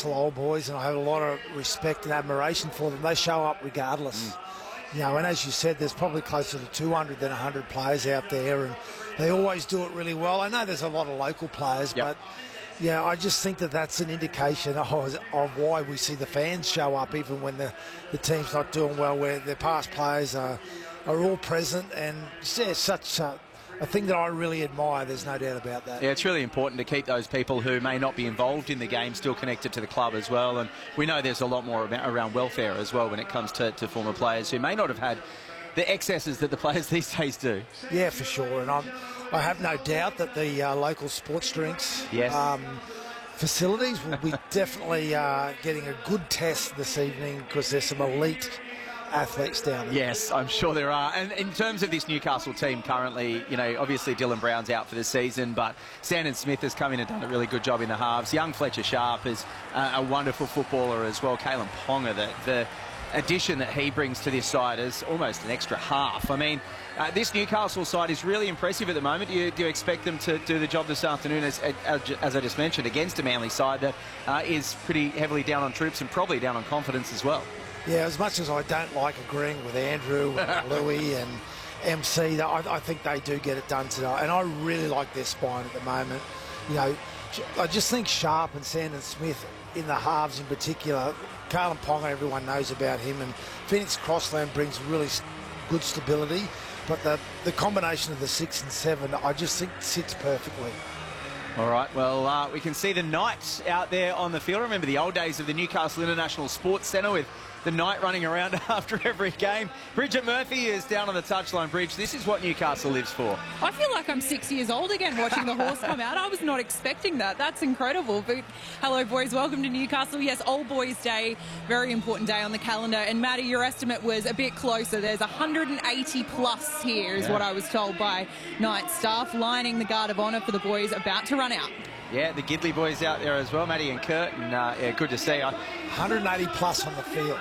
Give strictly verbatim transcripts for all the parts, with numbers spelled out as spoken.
Newcastle old boys, and I have a lot of respect and admiration for them. They show up regardless. Mm. You know, and as you said, there's probably closer to two hundred than one hundred players out there, and they always do it really well. I know there's a lot of local players, yep. but yeah, I just think that that's an indication of, of why we see the fans show up even when the, the team's not doing well, where their past players are, are all present, and yeah, such a, a thing that I really admire. There's no doubt about that. Yeah, it's really important to keep those people who may not be involved in the game still connected to the club as well, and we know there's a lot more about, around welfare as well when it comes to, to former players who may not have had the excesses that the players these days do. Yeah, for sure, and I'm, I have no doubt that the uh, local sports drinks yes. um, facilities will be definitely uh, getting a good test this evening, because there's some elite athletes down there. Yes, I'm sure there are. And in terms of this Newcastle team currently, you know, obviously Dylan Brown's out for the season, but Sandon Smith has come in and done a really good job in the halves. Young Fletcher Sharp is uh, a wonderful footballer as well. Kalyn Ponga, the, the addition that he brings to this side is almost an extra half. I mean, uh, this Newcastle side is really impressive at the moment. Do you, do you expect them to do the job this afternoon, as, as, as I just mentioned, against a Manly side that uh, is pretty heavily down on troops and probably down on confidence as well? Yeah, as much as I don't like agreeing with Andrew and Louis and M C, I, I think they do get it done tonight. And I really like their spine at the moment. You know, I just think Sharp and Sandon Smith in the halves in particular. Kalyn Ponga, everyone knows about him, and Phoenix Crossland brings really good stability. But the, the combination of the six and seven, I just think sits perfectly. All right, well, uh, we can see the Knights out there on the field. Remember the old days of the Newcastle International Sports Centre with the Knight running around after every game. Bridget Murphy is down on the touchline. Bridge, this is what Newcastle lives for. I feel like I'm six years old again watching the horse come out. I was not expecting that. That's incredible. But hello, boys. Welcome to Newcastle. Yes, Old Boys Day, very important day on the calendar. And Maddie, your estimate was a bit closer. There's one hundred eighty plus here, is yeah. what I was told by Knight staff, lining the Guard of Honour for the boys about to run out. Yeah, the Gidley boys out there as well, Maddie and Kurt, and uh, yeah, good to see. I... one hundred eighty plus on the field.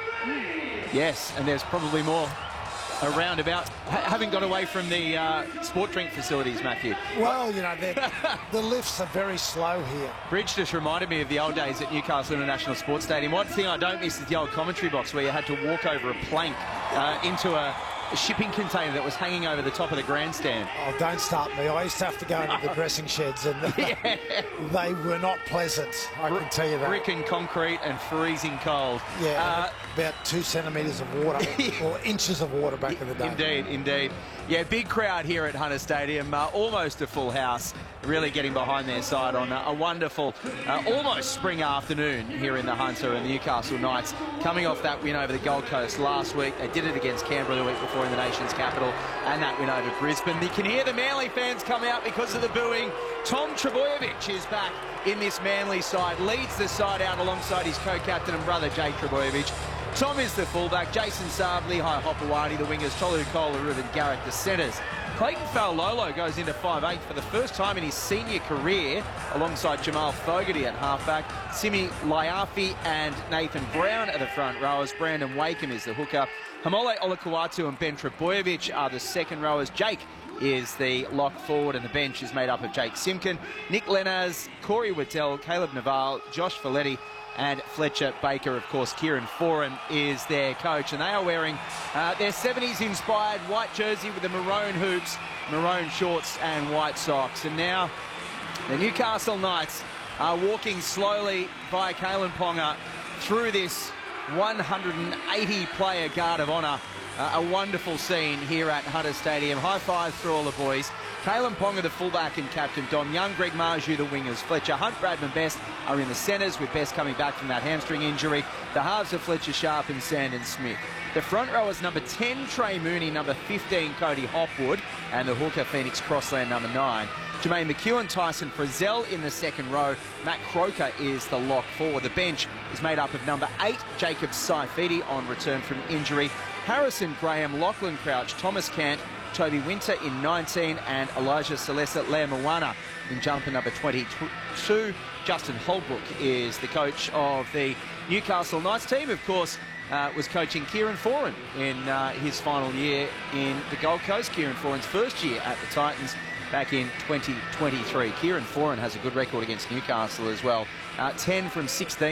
Yes, and there's probably more around about. Ha haven't got away from the uh, sport drink facilities, Matthew. Well, you know, the lifts are very slow here. Bridge just reminded me of the old days at Newcastle International Sports Stadium. One thing I don't miss is the old commentary box where you had to walk over a plank uh, into a a shipping container that was hanging over the top of the grandstand. Oh, don't start me. I used to have to go into the dressing sheds, and yeah. they were not pleasant, I can tell you that. Brick and concrete and freezing cold. Yeah, uh, about two centimetres of water, or inches of water back in the day. Indeed, indeed. Yeah, big crowd here at Hunter Stadium, uh, almost a full house, really getting behind their side on a, a wonderful, uh, almost spring afternoon here in the Hunter, and the Newcastle Knights coming off that win over the Gold Coast last week. They did it against Canberra the week before in the nation's capital, and that win over Brisbane. You can hear the Manly fans come out because of the booing. Tom Trbojevic is back in this Manly side, leads the side out alongside his co-captain and brother Jake Trbojevic. Tom is the fullback, Jason Saab, Lehigh Hopewadi, the wingers, Tolu Kolarov and Garrick, the centres. Clayton Faulolo goes into five eight for the first time in his senior career, alongside Jamal Fogarty at halfback. Simi Laiafi and Nathan Brown are the front rowers. Brandon Wakeham is the hooker. Hamole Olakauatu and Ben Trbojevic are the second rowers. Jake is the lock forward, and the bench is made up of Jake Simkin, Nick Lenaz, Corey Waddell, Caleb Naval, Josh Folletti, and Fletcher Baker. Of course, Kieran Foran is their coach, and they are wearing uh, their seventies inspired white jersey with the maroon hoops, maroon shorts and white socks. And now the Newcastle Knights are walking slowly by Kalyn Ponga through this one hundred eighty player Guard of Honour. Uh, a wonderful scene here at Hunter Stadium. High fives for all the boys. Kalyn Ponga, the fullback and captain. Dom Young, Greg Marju, the wingers. Fletcher Hunt, Bradman Best are in the centres, with Best coming back from that hamstring injury. The halves are Fletcher Sharp and Sandon Smith. The front rowers, number ten, Trey Mooney, number fifteen, Cody Hopwood, and the hooker, Phoenix Crossland, number nine. Jermaine McEwen, Tyson Frizzell in the second row. Matt Croker is the lock forward. The bench is made up of number eight, Jacob Saifidi, on return from injury. Harrison Graham, Lachlan Crouch, Thomas Cant, Toby Winter in nineteen, and Elijah Celesta Lemowana in jumper number twenty-two. Justin Holbrook is the coach of the Newcastle Knights team. Of course, uh, was coaching Kieran Foran in uh, his final year in the Gold Coast. Kieran Foran's first year at the Titans back in twenty twenty-three. Kieran Foran has a good record against Newcastle as well. Uh, ten from sixteen.